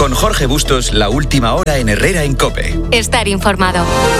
Con Jorge Bustos, la última hora en Herrera en COPE. Estar informado.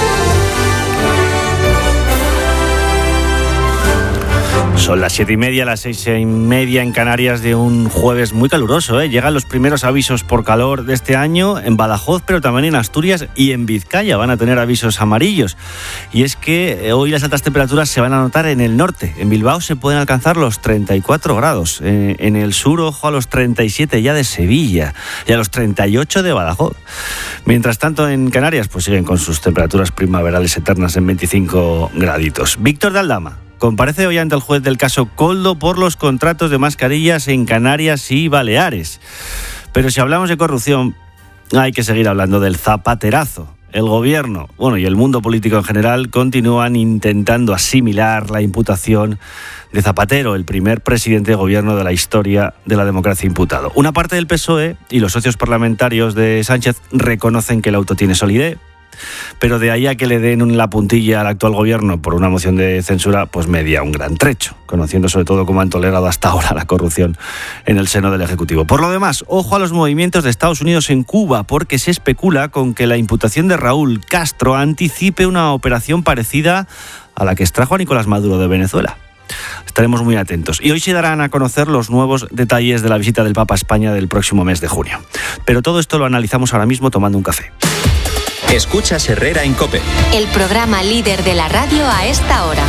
Son las 7:30, las 6:30 en Canarias de un jueves muy caluroso, ¿eh? Llegan los primeros avisos por calor de este año en Badajoz, pero también en Asturias y en Vizcaya van a tener avisos amarillos. Y es que hoy las altas temperaturas se van a notar en el norte. En Bilbao se pueden alcanzar los 34 grados. En el sur, ojo, a los 37 ya de Sevilla y a los 38 de Badajoz. Mientras tanto, en Canarias pues siguen con sus temperaturas primaverales eternas en 25 graditos. Víctor de Aldama comparece hoy ante el juez del caso Koldo por los contratos de mascarillas en Canarias y Baleares. Pero si hablamos de corrupción, hay que seguir hablando del zapaterazo. El gobierno, y el mundo político en general continúan intentando asimilar la imputación de Zapatero, el primer presidente de gobierno de la historia de la democracia imputado. Una parte del PSOE y los socios parlamentarios de Sánchez reconocen que el auto tiene solidez, pero de ahí a que le den la puntilla al actual gobierno por una moción de censura, pues media un gran trecho, conociendo sobre todo cómo han tolerado hasta ahora la corrupción en el seno del Ejecutivo. Por lo demás, ojo a los movimientos de Estados Unidos en Cuba, porque se especula con que la imputación de Raúl Castro anticipe una operación parecida a la que extrajo a Nicolás Maduro de Venezuela. Estaremos muy atentos. Y hoy se darán a conocer los nuevos detalles de la visita del Papa a España del próximo mes de junio. Pero todo esto lo analizamos ahora mismo tomando un café. Escuchas Herrera en COPE. El programa líder de la radio a esta hora.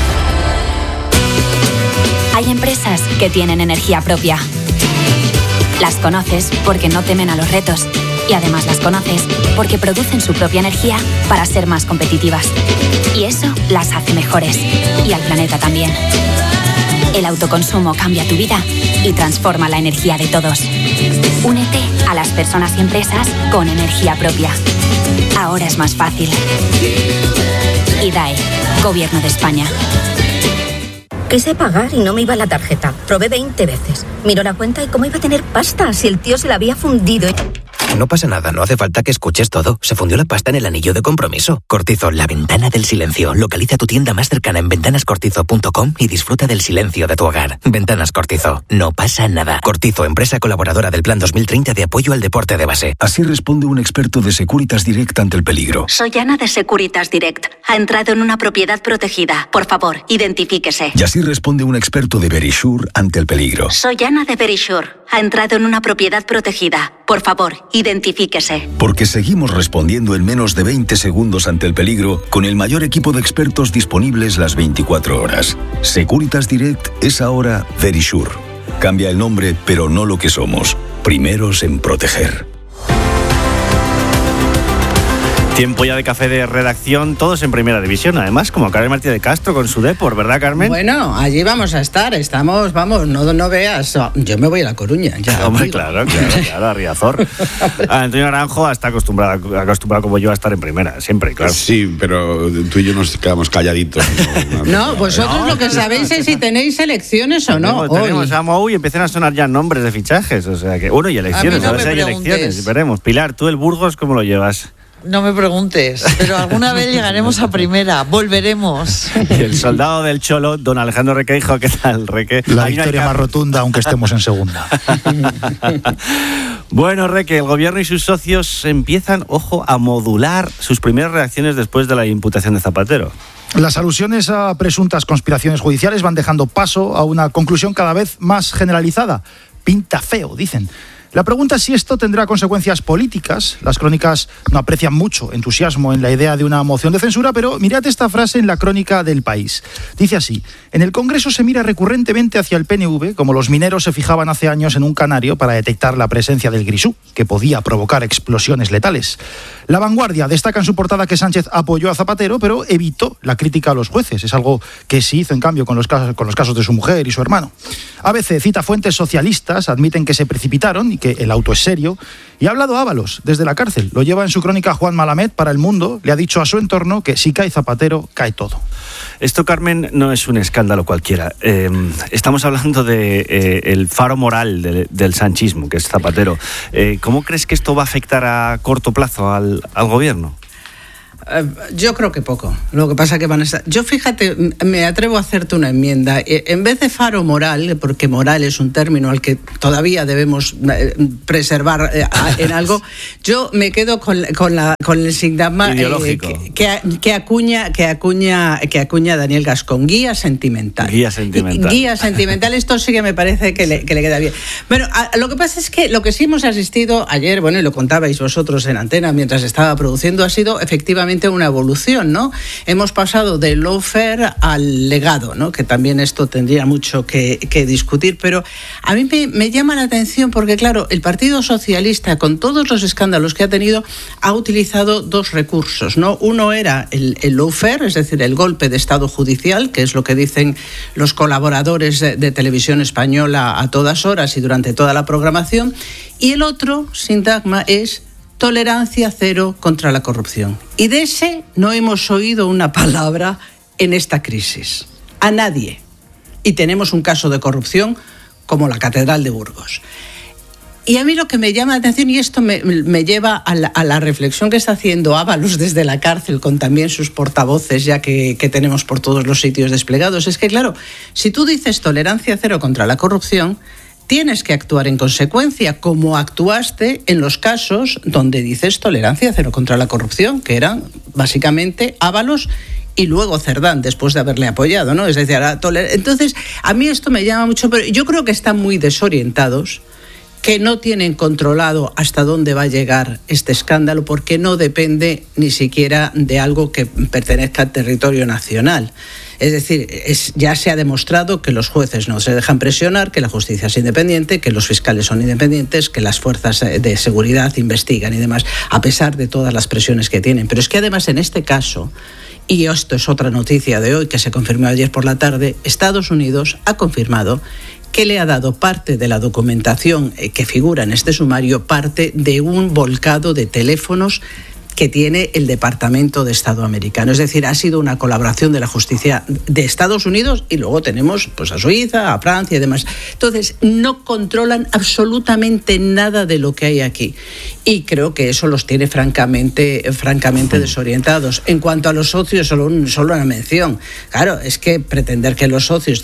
Hay empresas que tienen energía propia. Las conoces porque no temen a los retos. Y además las conoces porque producen su propia energía para ser más competitivas. Y eso las hace mejores. Y al planeta también. El autoconsumo cambia tu vida y transforma la energía de todos. Únete a las personas y empresas con energía propia. Ahora es más fácil. IDAE, Gobierno de España. Quise pagar y no me iba la tarjeta. Probé 20 veces. Miro la cuenta y cómo iba a tener pasta si el tío se la había fundido. No pasa nada, no hace falta que escuches todo. Se fundió la pasta en el anillo de compromiso. Cortizo, la ventana del silencio. Localiza tu tienda más cercana en ventanascortizo.com y disfruta del silencio de tu hogar. Ventanas Cortizo. No pasa nada. Cortizo, empresa colaboradora del Plan 2030 de apoyo al deporte de base. Así responde un experto de Securitas Direct ante el peligro. Soy Ana de Securitas Direct. Ha entrado en una propiedad protegida. Por favor, identifíquese. Y así responde un experto de Verisure ante el peligro. Soy Ana de Verisure. Ha entrado en una propiedad protegida. Por favor, identifíquese. Porque seguimos respondiendo en menos de 20 segundos ante el peligro con el mayor equipo de expertos disponibles las 24 horas. Securitas Direct es ahora Verisure. Cambia el nombre, pero no lo que somos. Primeros en proteger. Tiempo ya de café de redacción, todos en primera división, además, como Carmen Martínez de Castro con su Depor, ¿verdad, Carmen? Bueno, allí vamos a estar, vamos, no veas, yo me voy a La Coruña, ya. Hombre, claro, a Riazor. Antonio Naranjo está acostumbrado como yo a estar en primera, siempre, claro. Sí, pero tú y yo nos quedamos calladitos. No, vosotros lo que sabéis es si tenéis elecciones o no. Tenemos a Mou y empiezan a sonar ya nombres de fichajes, o sea que, y elecciones, a ver si hay elecciones, veremos. Pilar, tú el Burgos, ¿cómo lo llevas? No me preguntes, pero alguna vez llegaremos a primera, volveremos. Y el soldado del Cholo, don Alejandro Requeijo, ¿qué tal, Reque? La victoria más rotunda, aunque estemos en segunda. Bueno, Reque, el gobierno y sus socios empiezan, a modular sus primeras reacciones después de la imputación de Zapatero. Las alusiones a presuntas conspiraciones judiciales van dejando paso a una conclusión cada vez más generalizada. Pinta feo, dicen. La pregunta es si esto tendrá consecuencias políticas. Las crónicas no aprecian mucho entusiasmo en la idea de una moción de censura, pero mirad esta frase en la crónica del País. Dice así: en el Congreso se mira recurrentemente hacia el PNV, como los mineros se fijaban hace años en un canario para detectar la presencia del grisú, que podía provocar explosiones letales. La Vanguardia destaca en su portada que Sánchez apoyó a Zapatero, pero evitó la crítica a los jueces. Es algo que sí hizo, en cambio, con los casos de su mujer y su hermano. ABC cita fuentes socialistas, admiten que se precipitaron y que el auto es serio. Y ha hablado Ábalos desde la cárcel. Lo lleva en su crónica Juan Malamed para El Mundo. Le ha dicho a su entorno que si cae Zapatero, cae todo. Esto, Carmen, no es un escándalo cualquiera. Estamos hablando de el faro moral del sanchismo, que es Zapatero. ¿Cómo crees que esto va a afectar a corto plazo al gobierno? Yo creo que poco. Lo que pasa que van a estar... Yo, fíjate, me atrevo a hacerte una enmienda. En vez de faro moral, porque moral es un término al que todavía debemos preservar en algo, yo me quedo con el sintagma que acuña Daniel Gascón. Guía sentimental. Guía sentimental. Guía sentimental. Esto sí que me parece que le queda bien. Bueno, lo que pasa es que lo que sí hemos asistido ayer, bueno, y lo contabais vosotros en antena mientras estaba produciendo, ha sido efectivamente una evolución, ¿no? Hemos pasado del lawfare al legado, ¿no? Que también esto tendría mucho que discutir, pero a mí me llama la atención porque, claro, el Partido Socialista, con todos los escándalos que ha tenido, ha utilizado dos recursos, ¿no? Uno era el lawfare, es decir, el golpe de Estado judicial, que es lo que dicen los colaboradores de Televisión Española a todas horas y durante toda la programación, y el otro sintagma es tolerancia cero contra la corrupción. Y de ese no hemos oído una palabra en esta crisis. A nadie. Y tenemos un caso de corrupción como la Catedral de Burgos. Y a mí lo que me llama la atención, y esto me lleva a la reflexión que está haciendo Ábalos desde la cárcel, con también sus portavoces ya que tenemos por todos los sitios desplegados, es que, claro, si tú dices tolerancia cero contra la corrupción, tienes que actuar en consecuencia, como actuaste en los casos donde dices tolerancia cero contra la corrupción, que eran básicamente Ábalos y luego Cerdán, después de haberle apoyado, ¿no? Es decir, entonces, a mí esto me llama mucho, pero yo creo que están muy desorientados, que no tienen controlado hasta dónde va a llegar este escándalo, porque no depende ni siquiera de algo que pertenezca al territorio nacional. Es decir, ya se ha demostrado que los jueces no se dejan presionar, que la justicia es independiente, que los fiscales son independientes, que las fuerzas de seguridad investigan y demás, a pesar de todas las presiones que tienen. Pero es que además en este caso, y esto es otra noticia de hoy que se confirmó ayer por la tarde, Estados Unidos ha confirmado que le ha dado parte de la documentación que figura en este sumario, parte de un volcado de teléfonos que tiene el Departamento de Estado americano. Es decir, ha sido una colaboración de la justicia de Estados Unidos y luego tenemos pues a Suiza, a Francia y demás. Entonces, no controlan absolutamente nada de lo que hay aquí. Y creo que eso los tiene francamente desorientados. En cuanto a los socios, solo una mención. Claro, es que pretender que los socios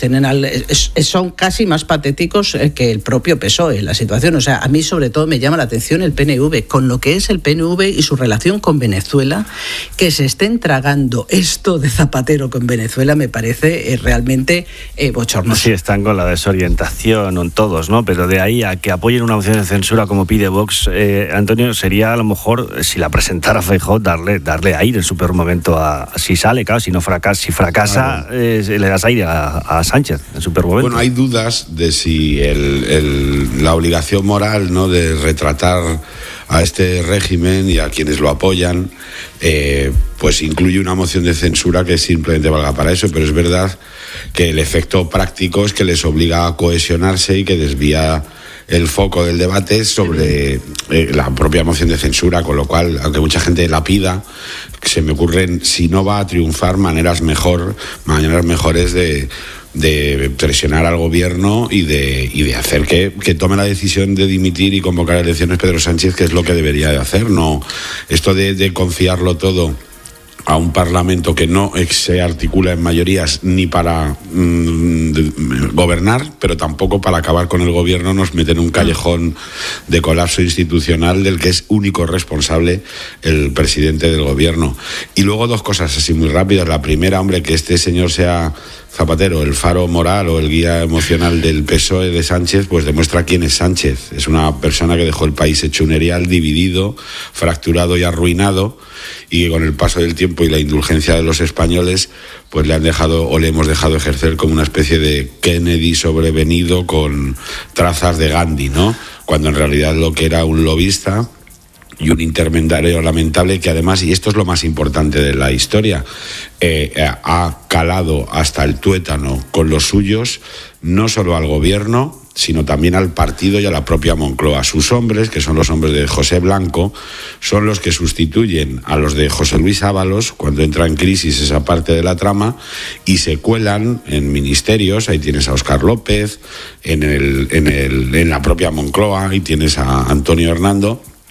son casi más patéticos que el propio PSOE, la situación. O sea, a mí sobre todo me llama la atención el PNV, con lo que es el PNV y su relación con Venezuela, que se estén tragando esto de Zapatero con Venezuela, me parece realmente bochornoso. Sí, están con la desorientación todos, ¿no? Pero de ahí a que apoyen una moción de censura como pide Vox, Antonio, sería a lo mejor, si la presentara Feijóo, darle aire en su peor momento si sale, claro, si fracasa, le das aire a Sánchez en su peor momento. Bueno, hay dudas de si la obligación moral, ¿no?, de retratar a este régimen y a quienes lo apoyan, pues incluye una moción de censura que simplemente valga para eso, pero es verdad que el efecto práctico es que les obliga a cohesionarse y que desvía el foco del debate sobre la propia moción de censura, con lo cual, aunque mucha gente la pida, se me ocurren, si no va a triunfar, maneras mejores de presionar al gobierno y de hacer que tome la decisión de dimitir y convocar elecciones Pedro Sánchez, que es lo que debería de hacer. No, esto de confiarlo todo a un Parlamento que no se articula en mayorías ni para gobernar, pero tampoco para acabar con el gobierno, nos mete en un callejón de colapso institucional del que es único responsable el presidente del gobierno. Y luego dos cosas así muy rápidas. La primera, hombre, que este señor sea Zapatero el faro moral o el guía emocional del PSOE de Sánchez, pues demuestra quién es Sánchez. Es una persona que dejó el país hecho un erial, dividido, fracturado y arruinado, y con el paso del tiempo y la indulgencia de los españoles, pues le hemos dejado ejercer como una especie de Kennedy sobrevenido con trazas de Gandhi, ¿no? Cuando en realidad lo que era un lobista y un intermediario lamentable, que además, y esto es lo más importante de la historia, ha calado hasta el tuétano con los suyos, no solo al gobierno, sino también al partido y a la propia Moncloa. Sus hombres, que son los hombres de José Blanco, son los que sustituyen a los de José Luis Ábalos cuando entra en crisis esa parte de la trama, y se cuelan en ministerios. Ahí tienes a Óscar López, en la propia Moncloa, ahí tienes a Antonio Hernando,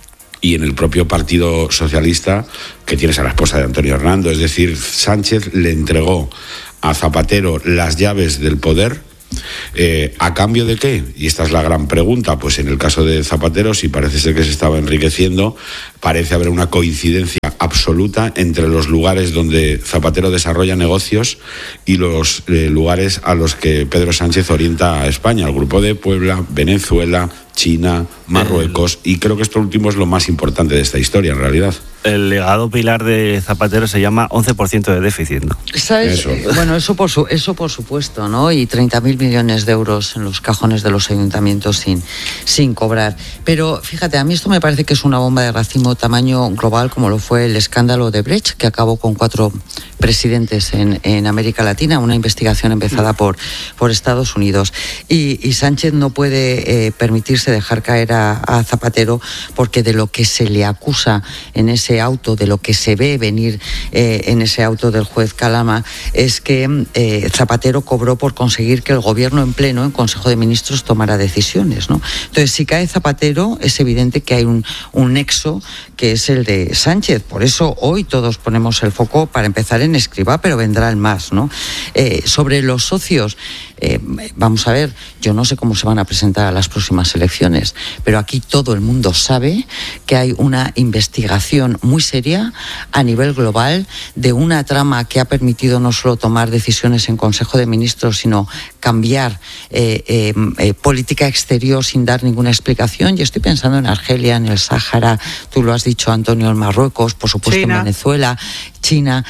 y en el propio Partido Socialista, que tienes a la esposa de Antonio Hernando. Es decir, Sánchez le entregó a Zapatero las llaves del poder. ¿A cambio de qué? Y esta es la gran pregunta. Pues en el caso de Zapatero, si parece ser que se estaba enriqueciendo, parece haber una coincidencia absoluta entre los lugares donde Zapatero desarrolla negocios y los lugares a los que Pedro Sánchez orienta a España, el Grupo de Puebla, Venezuela, China, Marruecos, y creo que esto último es lo más importante de esta historia en realidad. El legado pilar de Zapatero se llama 11% de déficit, ¿no? ¿Sabes? Eso. Bueno, eso por supuesto, ¿no? Y 30.000 millones de euros en los cajones de los ayuntamientos sin cobrar. Pero fíjate, a mí esto me parece que es una bomba de racimo tamaño global, como lo fue el escándalo de Brecht, que acabó con 4 presidentes en América Latina, una investigación empezada por Estados Unidos. Y Sánchez no puede permitirse dejar caer a Zapatero, porque de lo que se le acusa en ese auto, de lo que se ve venir en ese auto del juez Calama, es que Zapatero cobró por conseguir que el gobierno en pleno, en Consejo de Ministros, tomara decisiones, ¿no? Entonces, si cae Zapatero, es evidente que hay un nexo que es el de Sánchez. Por eso hoy todos ponemos el foco, para empezar, en Escrivá, pero vendrán más, ¿no? Sobre los socios, vamos a ver, yo no sé cómo se van a presentar a las próximas elecciones, pero aquí todo el mundo sabe que hay una investigación muy seria a nivel global de una trama que ha permitido no solo tomar decisiones en Consejo de Ministros, sino cambiar política exterior sin dar ninguna explicación. Yo estoy pensando en Argelia, en el Sáhara, tú lo has dicho, Antonio, en Marruecos, por supuesto China. En Venezuela, China,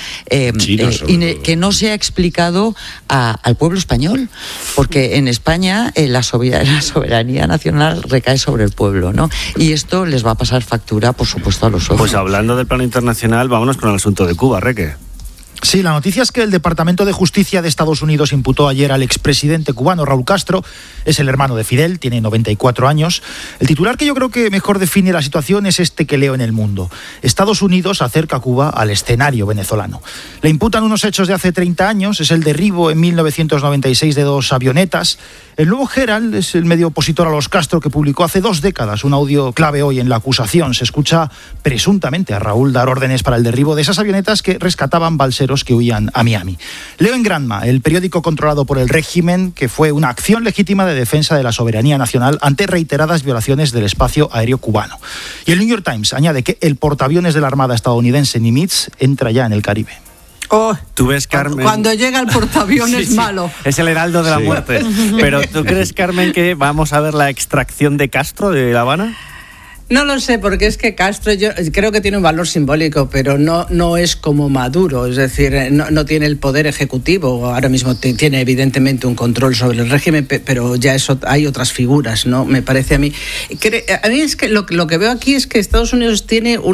que no se ha explicado al pueblo español, porque en España la soberanía nacional recae sobre el pueblo, ¿no? Y esto les va a pasar factura, por supuesto, a los socios. Pues hablando del plano internacional, vámonos con el asunto de Cuba, Reque. Sí, la noticia es que el Departamento de Justicia de Estados Unidos imputó ayer al expresidente cubano Raúl Castro. Es el hermano de Fidel, tiene 94 años. El titular que yo creo que mejor define la situación es este que leo en El Mundo. Estados Unidos acerca a Cuba al escenario venezolano. Le imputan unos hechos de hace 30 años, es el derribo en 1996 de 2 avionetas. El nuevo Herald es el medio opositor a los Castro que publicó hace 2 décadas un audio clave hoy en la acusación. Se escucha presuntamente a Raúl dar órdenes para el derribo de esas avionetas que rescataban balseros que huían a Miami. Leo en Granma, el periódico controlado por el régimen, que fue una acción legítima de defensa de la soberanía nacional ante reiteradas violaciones del espacio aéreo cubano. Y el New York Times añade que el portaaviones de la Armada estadounidense Nimitz entra ya en el Caribe. Oh, ¿Tú ves, Carmen? Cuando llega el portaaviones sí, malo. Es el heraldo de la muerte. Pero ¿tú crees, Carmen, que vamos a ver la extracción de Castro de La Habana? No lo sé, porque es que Castro yo creo que tiene un valor simbólico, pero no es como Maduro, es decir, no tiene el poder ejecutivo. Ahora mismo tiene evidentemente un control sobre el régimen, pero ya hay otras figuras, ¿no? Me parece a mí. A mí es que lo que veo aquí es que Estados Unidos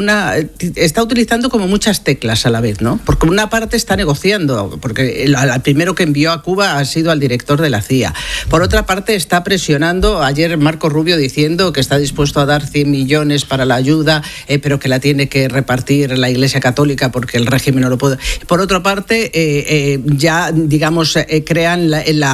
está utilizando como muchas teclas a la vez, ¿no? Porque una parte está negociando, porque el primero que envió a Cuba ha sido al director de la CIA. Por otra parte está presionando, ayer Marco Rubio diciendo que está dispuesto a dar 100 millones para la ayuda, pero que la tiene que repartir la Iglesia Católica porque el régimen no lo puede. Por otra parte, ya, digamos, crean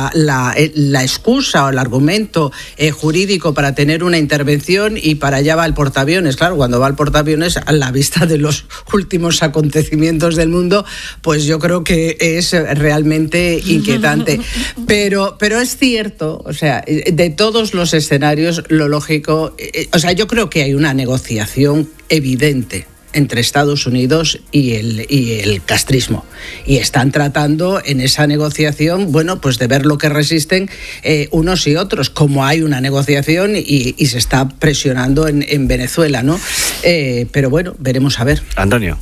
la excusa o el argumento jurídico para tener una intervención, y para allá va el portaaviones. Claro, cuando va el portaaviones, a la vista de los últimos acontecimientos del mundo, pues yo creo que es realmente inquietante. Pero es cierto, o sea, de todos los escenarios, lo lógico, o sea, yo creo que hay una negociación evidente entre Estados Unidos y el castrismo, y están tratando en esa negociación, bueno, pues de ver lo que resisten unos y otros, como hay una negociación y se está presionando en Venezuela, ¿no? Pero bueno, veremos a ver. Antonio.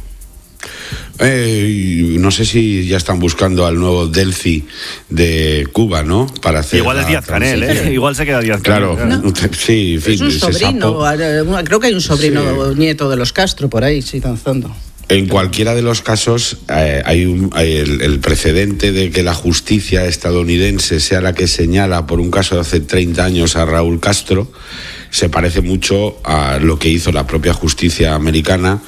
No sé si ya están buscando al nuevo Delcy de Cuba, ¿no? Para hacer igual es Díaz-Canel, Igual se queda Díaz-Canel. Claro, no. Sí, en fin, es un sobrino, creo que hay un sobrino nieto de los Castro por ahí, sí, danzando. En cualquiera de los casos hay el precedente de que la justicia estadounidense sea la que señala por un caso de hace 30 años a Raúl Castro. Se parece mucho a lo que hizo la propia justicia americana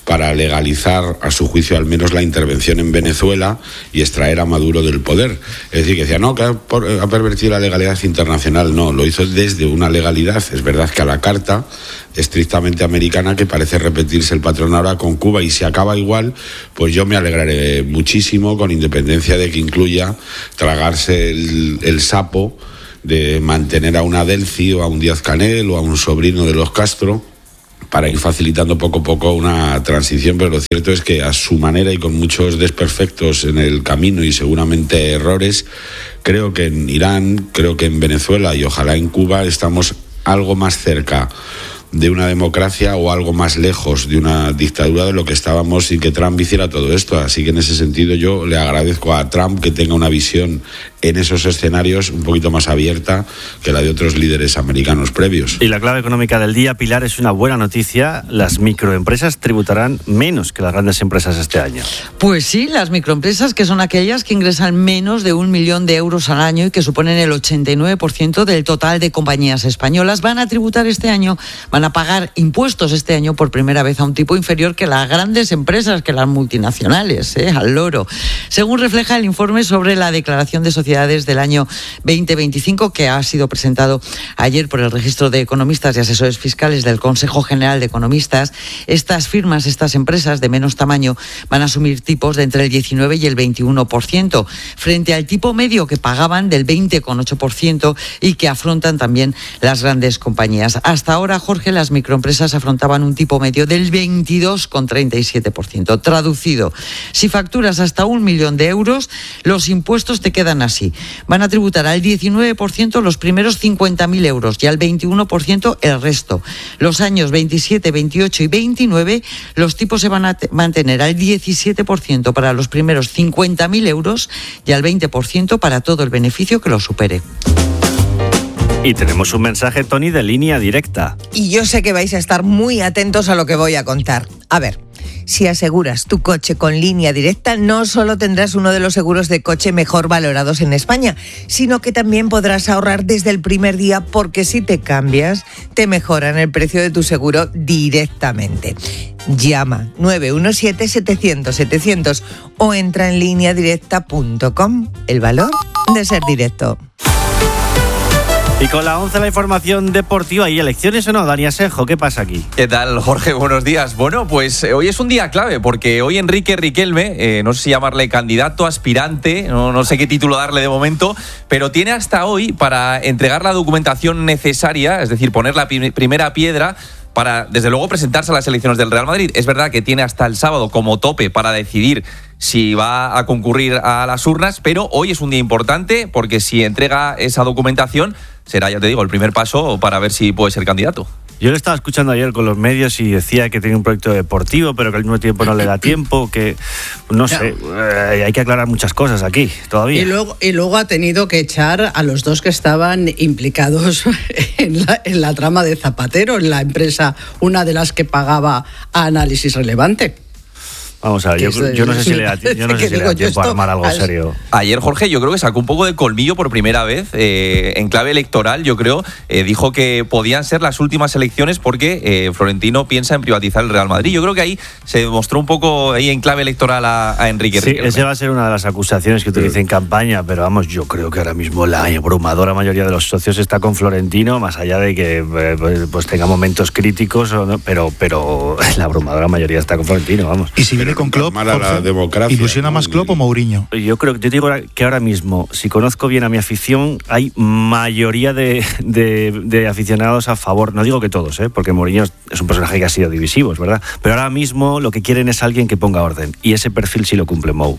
para legalizar, a su juicio al menos, la intervención en Venezuela y extraer a Maduro del poder. Es decir, que decía, no, que ha pervertido la legalidad internacional. No, lo hizo desde una legalidad, es verdad que a la carta, estrictamente americana, que parece repetirse el patrón ahora con Cuba, y si acaba igual, pues yo me alegraré muchísimo, con independencia de que incluya tragarse el sapo de mantener a una Delcy o a un Díaz-Canel o a un sobrino de los Castro, para ir facilitando poco a poco una transición. Pero lo cierto es que a su manera y con muchos desperfectos en el camino y seguramente errores, creo que en Irán, creo que en Venezuela y ojalá en Cuba estamos algo más cerca de una democracia o algo más lejos de una dictadura de lo que estábamos sin que Trump hiciera todo esto. Así que en ese sentido yo le agradezco a Trump que tenga una visión en esos escenarios un poquito más abierta que la de otros líderes americanos previos. Y la clave económica del día, Pilar, es una buena noticia. Las microempresas tributarán menos que las grandes empresas este año. Pues sí, las microempresas, que son aquellas que ingresan menos de 1 millón de euros al año y que suponen el 89% del total de compañías españolas, van a tributar este año, van a pagar impuestos este año por primera vez a un tipo inferior que las grandes empresas, que las multinacionales, al loro. Según refleja el informe sobre la declaración de sociedades del año 2025, que ha sido presentado ayer por el Registro de Economistas y Asesores Fiscales del Consejo General de Economistas, estas firmas, estas empresas de menos tamaño, van a asumir tipos de entre el 19 y el 21%, frente al tipo medio que pagaban del 20,8% y que afrontan también las grandes compañías. Hasta ahora, Jorge, las microempresas afrontaban un tipo medio del 22,37%. Traducido, si facturas hasta 1 millón de euros, los impuestos te quedan así. Van a tributar al 19% los primeros 50.000 euros y al 21% el resto. Los años 27, 28 y 29, los tipos se van a mantener al 17% para los primeros 50.000 euros y al 20% para todo el beneficio que lo supere. Y tenemos un mensaje, Tony, de Línea Directa. Y yo sé que vais a estar muy atentos a lo que voy a contar. A ver, si aseguras tu coche con Línea Directa, no solo tendrás uno de los seguros de coche mejor valorados en España, sino que también podrás ahorrar desde el primer día, porque si te cambias, te mejoran el precio de tu seguro directamente. Llama 917-700-700 o entra en lineadirecta.com. El valor de ser directo. Y con la 11 la información deportiva. ¿Y elecciones o no, Dani Asenjo? ¿Qué pasa aquí? ¿Qué tal, Jorge? Buenos días. Bueno, pues hoy es un día clave, porque hoy Enrique Riquelme, no sé si llamarle candidato, aspirante, no sé qué título darle de momento, pero tiene hasta hoy para entregar la documentación necesaria, es decir, poner la primera piedra para, desde luego, presentarse a las elecciones del Real Madrid. Es verdad que tiene hasta el sábado como tope para decidir si va a concurrir a las urnas, pero hoy es un día importante, porque si entrega esa documentación, será, ya te digo, el primer paso para ver si puede ser candidato. Yo le estaba escuchando ayer con los medios y decía que tiene un proyecto deportivo, pero que al mismo tiempo no le da tiempo, que no sé, hay que aclarar muchas cosas aquí todavía. Y luego ha tenido que echar a los dos que estaban implicados en la trama de Zapatero, en la empresa, una de las que pagaba a Análisis Relevante. Vamos a ver, yo no sé si le da tiempo a armar algo serio. Ayer, Jorge, yo creo que sacó un poco de colmillo por primera vez, en clave electoral, yo creo. Dijo que podían ser las últimas elecciones porque Florentino piensa en privatizar el Real Madrid. Yo creo que ahí se demostró un poco ahí en clave electoral a Enrique Riquelme. Esa va a ser una de las acusaciones que utilice en campaña, pero vamos, yo creo que ahora mismo la abrumadora mayoría de los socios está con Florentino, más allá de que pues tenga momentos críticos, pero la abrumadora mayoría está con Florentino, vamos. Y si viene con Klopp, ¿ilusiona más Klopp o Mourinho? Yo digo que ahora mismo, si conozco bien a mi afición, hay mayoría de aficionados a favor. No digo que todos, porque Mourinho es un personaje que ha sido divisivo, es verdad. Pero ahora mismo lo que quieren es alguien que ponga orden. Y ese perfil sí lo cumple Mou.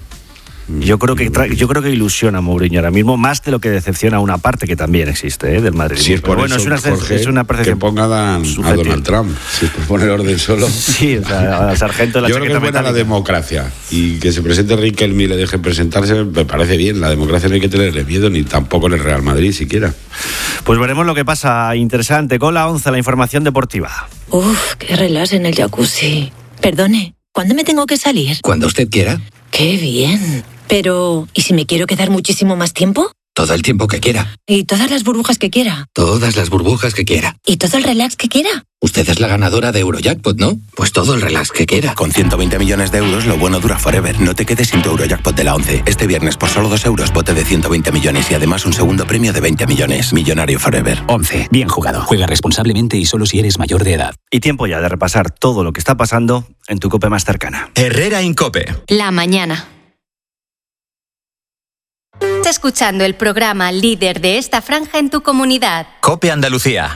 Yo creo que ilusiona a Mourinho ahora mismo, más de lo que decepciona a una parte que también existe del Madrid. Sí, es por bueno, eso, es una percepción que ponga a Donald Trump, si es por poner orden solo. Sí, o sea, al sargento de la Yo chaqueta creo que es buena la democracia, y que se presente Riquelme y le deje presentarse, me parece bien. La democracia no hay que tenerle miedo, ni tampoco en el Real Madrid siquiera. Pues veremos lo que pasa. Interesante. Con la 11, la información deportiva. Uf, qué relax en el jacuzzi. Perdone, ¿cuándo me tengo que salir? Cuando usted quiera. ¡Qué bien! Pero, ¿y si me quiero quedar muchísimo más tiempo? Todo el tiempo que quiera. Y todas las burbujas que quiera. Todas las burbujas que quiera. Y todo el relax que quiera. Usted es la ganadora de Eurojackpot, ¿no? Pues todo el relax que quiera. Con 120 millones de euros, lo bueno dura forever. No te quedes sin tu Eurojackpot de la 11. Este viernes, por solo 2 euros, bote de 120 millones y además un segundo premio de 20 millones. Millonario forever. 11. Bien jugado. Juega responsablemente y solo si eres mayor de edad. Y tiempo ya de repasar todo lo que está pasando en tu COPE más cercana. Herrera Incope. La mañana. Estás escuchando el programa líder de esta franja en tu comunidad. COPE Andalucía.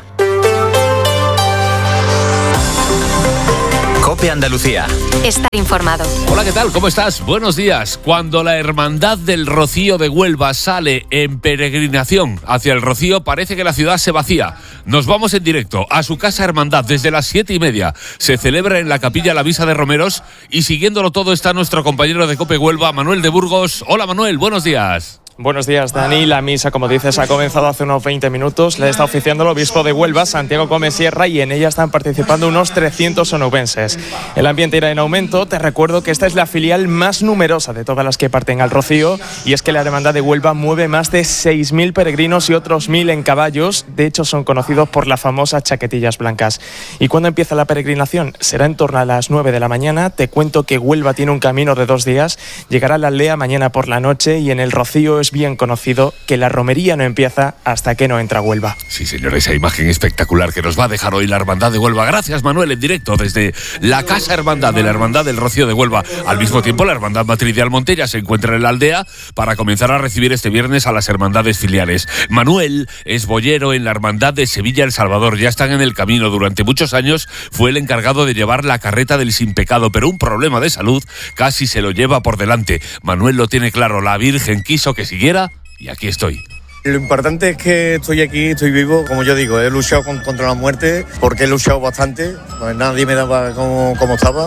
COPE Andalucía. Estar informado. Hola, ¿qué tal? ¿Cómo estás? Buenos días. Cuando la Hermandad del Rocío de Huelva sale en peregrinación hacia el Rocío, parece que la ciudad se vacía. Nos vamos en directo a su casa hermandad desde las 7:30. Se celebra en la capilla la misa de romeros y siguiéndolo todo está nuestro compañero de COPE Huelva, Manuel de Burgos. Hola, Manuel, buenos días. Buenos días, Dani. La misa, como dices, ha comenzado hace unos 20 minutos. La está oficiando el obispo de Huelva, Santiago Gómez Sierra, y en ella están participando unos 300 onubenses. El ambiente irá en aumento. Te recuerdo que esta es la filial más numerosa de todas las que parten al Rocío, y es que la Hermandad de Huelva mueve más de 6.000 peregrinos y otros 1.000 en caballos. De hecho, son conocidos por las famosas chaquetillas blancas. ¿Y cuándo empieza la peregrinación? Será en torno a las 9 de la mañana. Te cuento que Huelva tiene un camino de 2 días. Llegará a la aldea mañana por la noche, y en el Rocío es bien conocido que la romería no empieza hasta que no entra Huelva. Sí, señor, esa imagen espectacular que nos va a dejar hoy la Hermandad de Huelva. Gracias, Manuel, en directo desde la Casa Hermandad de la Hermandad del Rocío de Huelva. Al mismo tiempo, la Hermandad Matriz de Almonte ya se encuentra en la aldea para comenzar a recibir este viernes a las hermandades filiales. Manuel es boyero en la Hermandad de Sevilla El Salvador. Ya están en el camino. Durante muchos años fue el encargado de llevar la carreta del Sin Pecado, pero un problema de salud casi se lo lleva por delante. Manuel lo tiene claro, la Virgen quiso que siguiera y aquí estoy. Lo importante es que estoy aquí, estoy vivo. Como yo digo, he luchado contra la muerte porque he luchado bastante. Pues nadie me daba como estaba.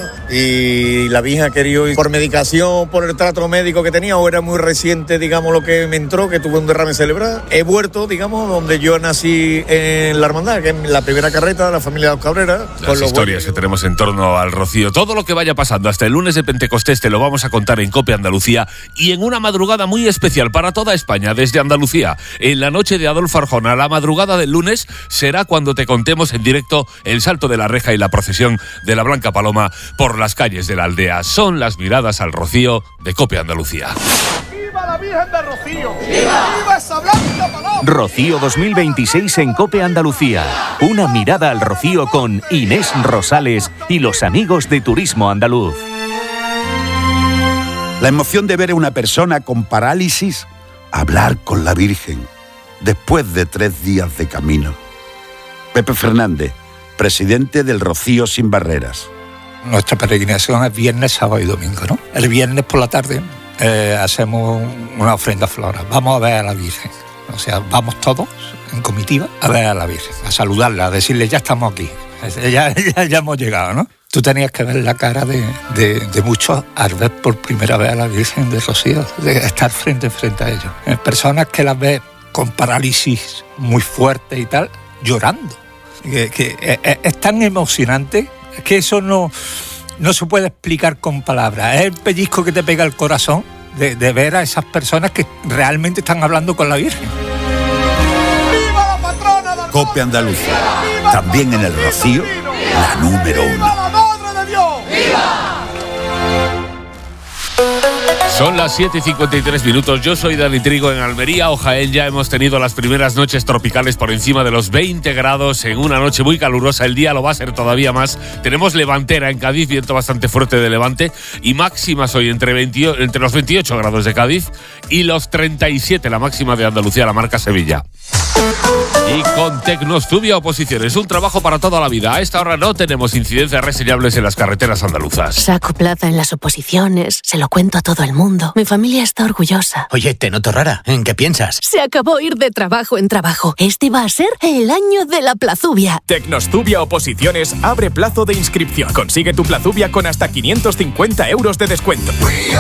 Y la Virgen ha querido ir por medicación, por el trato médico que tenía, o era muy reciente, digamos, lo que me entró, que tuve un derrame cerebral. He vuelto, digamos, donde yo nací en la hermandad, que es la primera carreta de la familia de los Cabrera. Las historias que tenemos en torno al Rocío. Todo lo que vaya pasando hasta el lunes de Pentecostés te lo vamos a contar en COPE Andalucía y en una madrugada muy especial para toda España desde Andalucía. En la noche de Adolfo Arjona, la madrugada del lunes, será cuando te contemos en directo el salto de la reja y la procesión de la Blanca Paloma por las calles de la aldea. Son las miradas al Rocío de COPE Andalucía. ¡Viva la Virgen de Rocío! ¡Viva! ¡Viva esa Blanca Paloma! Rocío 2026 en COPE Andalucía. Una mirada al Rocío con Inés Rosales y los amigos de Turismo Andaluz. La emoción de ver a una persona con parálisis hablar con la Virgen después de 3 días de camino. Pepe Fernández, presidente del Rocío Sin Barreras. Nuestra peregrinación es viernes, sábado y domingo, ¿no? El viernes por la tarde hacemos una ofrenda floral. Vamos a ver a la Virgen. O sea, vamos todos en comitiva a ver a la Virgen, a saludarla, a decirle ya estamos aquí, ya hemos llegado, ¿no? Tú tenías que ver la cara de muchos al ver por primera vez a la Virgen de Rocío, de estar frente a ellos. Personas que las ves con parálisis muy fuerte y tal, llorando. Que es tan emocionante que eso no se puede explicar con palabras. Es el pellizco que te pega el corazón de ver a esas personas que realmente están hablando con la Virgen. ¡Viva la patrona del COPE Andalucía, también en el Rocío, la número 1. ¡Viva la Madre de Dios! ¡Viva! Son las 7:53. Yo soy Dani Trigo en Almería o Jaén. Ya hemos tenido las primeras noches tropicales por encima de los 20 grados en una noche muy calurosa. El día lo va a ser todavía más. Tenemos levantera en Cádiz, viento bastante fuerte de levante, y máximas hoy entre los 28 grados de Cádiz y los 37, la máxima de Andalucía, la marca Sevilla. Y con Tecnostubia Oposiciones, un trabajo para toda la vida. A esta hora no tenemos incidencias reseñables en las carreteras andaluzas. Saco plaza en las oposiciones, se lo cuento a todo el mundo. Mi familia está orgullosa. Oye, te noto rara. ¿En qué piensas? Se acabó ir de trabajo en trabajo. Este va a ser el año de la plazubia. Tecnostubia Oposiciones abre plazo de inscripción. Consigue tu plazubia con hasta 550 euros de descuento.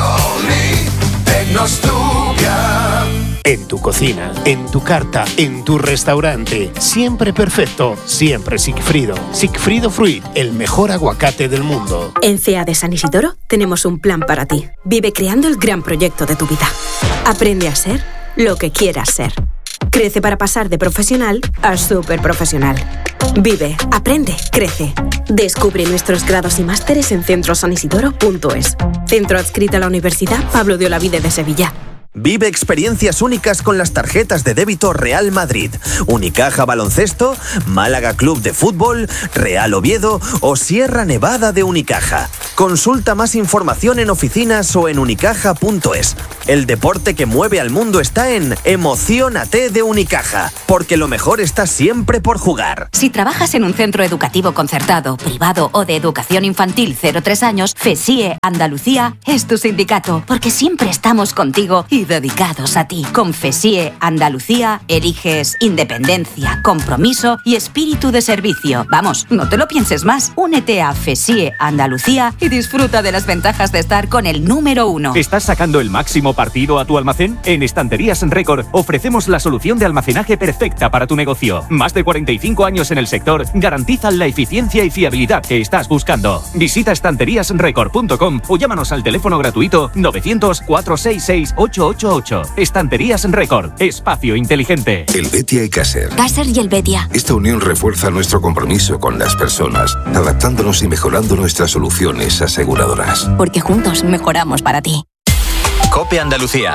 Tecnostubia. En tu cocina, en tu carta, en tu restaurante. Siempre perfecto, siempre Sigfrido. Sigfrido Fruit, el mejor aguacate del mundo. En CEA de San Isidoro tenemos un plan para ti. Vive creando el gran proyecto de tu vida. Aprende a ser lo que quieras ser. Crece para pasar de profesional a superprofesional. Vive, aprende, crece. Descubre nuestros grados y másteres en centrosanisidoro.es. Centro adscrito a la Universidad Pablo de Olavide de Sevilla. Vive experiencias únicas con las tarjetas de débito Real Madrid, Unicaja Baloncesto, Málaga Club de Fútbol, Real Oviedo o Sierra Nevada de Unicaja. Consulta más información en oficinas o en unicaja.es. El deporte que mueve al mundo está en Emociónate de Unicaja, porque lo mejor está siempre por jugar. Si trabajas en un centro educativo concertado, privado o de educación infantil 0-3 años, FESIE Andalucía es tu sindicato, porque siempre estamos contigo y dedicados a ti. Con FESIE Andalucía eliges independencia, compromiso y espíritu de servicio. Vamos, no te lo pienses más. Únete a FESIE Andalucía y disfruta de las ventajas de estar con el número 1. ¿Estás sacando el máximo partido a tu almacén? En Estanterías Record ofrecemos la solución de almacenaje perfecta para tu negocio. Más de 45 años en el sector garantizan la eficiencia y fiabilidad que estás buscando. Visita estanteríasrecord.com o llámanos al teléfono gratuito 900-466-888. Estanterías Record. Espacio inteligente. El Betia y Caser. Caser y el Betia. Esta unión refuerza nuestro compromiso con las personas, adaptándonos y mejorando nuestras soluciones aseguradoras. Porque juntos mejoramos para ti. COPE Andalucía.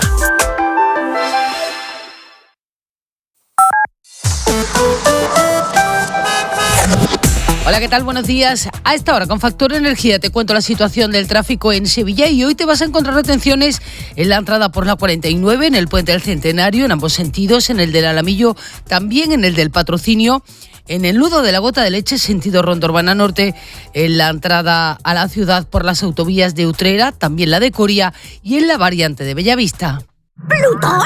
Hola, ¿qué tal? Buenos días. A esta hora, con Factor Energía, te cuento la situación del tráfico en Sevilla y hoy te vas a encontrar retenciones en la entrada por la 49, en el Puente del Centenario, en ambos sentidos, en el del Alamillo, también en el del Patrocinio, en el nudo de la Gota de Leche, sentido Ronda Urbana Norte, en la entrada a la ciudad por las autovías de Utrera, también la de Coria y en la variante de Bellavista. ¿Plutón?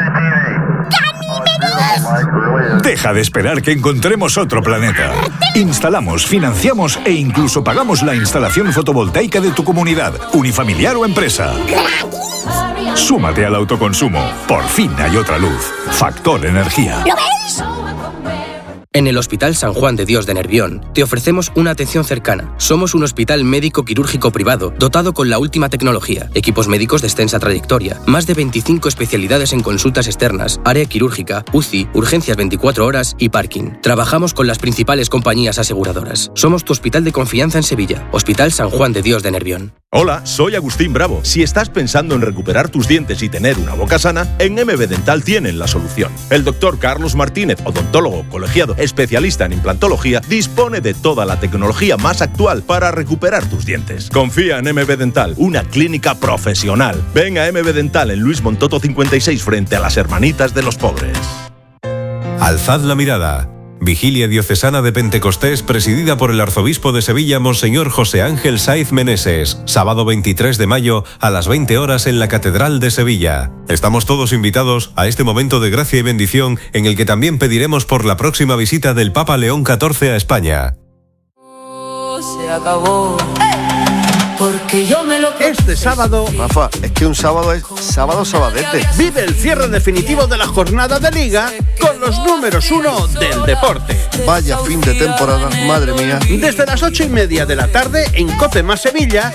Deja de esperar que encontremos otro planeta. Instalamos, financiamos e incluso pagamos la instalación fotovoltaica de tu comunidad, unifamiliar o empresa. Súmate al autoconsumo. Por fin hay otra luz. Factor Energía. ¿Lo ves? En el Hospital San Juan de Dios de Nervión te ofrecemos una atención cercana. Somos un hospital médico quirúrgico privado dotado con la última tecnología, equipos médicos de extensa trayectoria, más de 25 especialidades en consultas externas, área quirúrgica, UCI, urgencias 24 horas y parking. Trabajamos con las principales compañías aseguradoras. Somos tu hospital de confianza en Sevilla. Hospital San Juan de Dios de Nervión. Hola, soy Agustín Bravo. Si estás pensando en recuperar tus dientes y tener una boca sana, en MB Dental tienen la solución. El doctor Carlos Martínez, odontólogo colegiado especialista en implantología, dispone de toda la tecnología más actual para recuperar tus dientes. Confía en MB Dental, una clínica profesional. Ven a MB Dental en Luis Montoto 56 frente a las Hermanitas de los Pobres. Alzad la mirada. Vigilia Diocesana de Pentecostés presidida por el arzobispo de Sevilla, Monseñor José Ángel Saiz Meneses, sábado 23 de mayo a las 20 horas en la Catedral de Sevilla. Estamos todos invitados a este momento de gracia y bendición en el que también pediremos por la próxima visita del Papa León XIV a España. Se acabó. Porque yo me lo... Este sábado... Rafa, es que un sábado es sábado sabadete. Vive el cierre definitivo de la jornada de Liga con los números 1 del deporte. Vaya fin de temporada, madre mía. Desde las 8:30 de la tarde en COPE más Sevilla